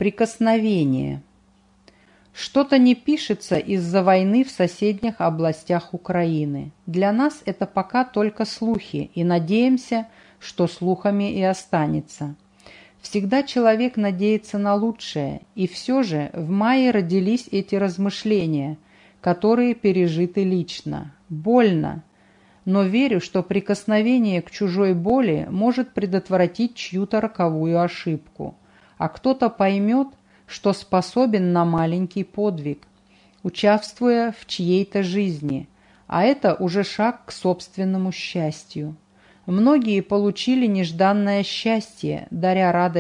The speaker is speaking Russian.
Прикосновение. Что-то не пишется из-за войны в соседних областях Украины. Для нас это пока только слухи, и надеемся, что слухами и останется. Всегда человек надеется на лучшее, и все же в мае родились эти размышления, которые пережиты лично. Больно, но верю, что прикосновение к чужой боли может предотвратить чью-то роковую ошибку, а кто-то поймет, что способен на маленький подвиг, участвуя в чьей-то жизни, а это уже шаг к собственному счастью. Многие получили нежданное счастье, даря радость